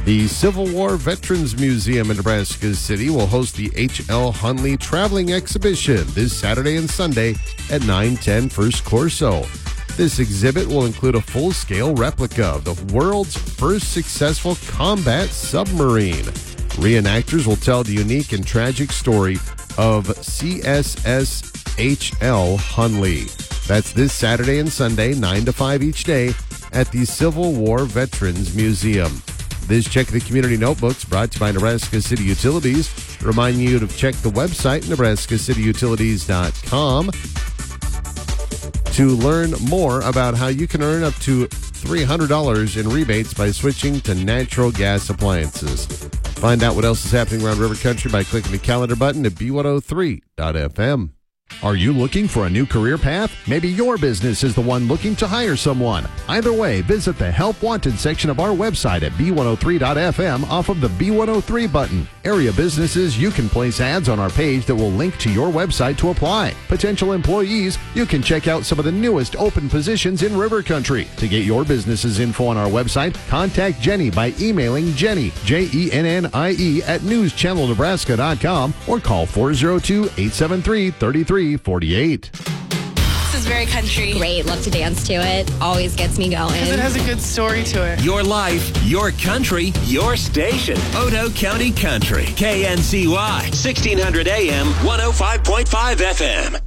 The Civil War Veterans Museum in Nebraska City will host the H.L. Hunley Traveling Exhibition this Saturday and Sunday at 910 First Corso. This exhibit will include a full-scale replica of the world's first successful combat submarine. Reenactors will tell the unique and tragic story of CSS H.L. Hunley. That's this Saturday and Sunday, 9 to 5 each day, at the Civil War Veterans Museum. This Check the Community Notebook's brought to you by Nebraska City Utilities, reminding you to check the website, nebraskacityutilities.com, to learn more about how you can earn up to $300 in rebates by switching to natural gas appliances. Find out what else is happening around River Country by clicking the calendar button at B103.fm. Are you looking for a new career path? Maybe your business is the one looking to hire someone. Either way, visit the Help Wanted section of our website at B103.fm off of the B103 button. Area businesses, you can place ads on our page that will link to your website to apply. Potential employees, you can check out some of the newest open positions in River Country. To get your business's info on our website, contact Jenny by emailing Jenny, Jennie, at newschannelnebraska.com or call 402-873-3348. This is very country. Great. Love to dance to it. Always gets me going. Because it has a good story to it. Your life, your country, your station. Otoe County Country. KNCY. 1600 AM, 105.5 FM.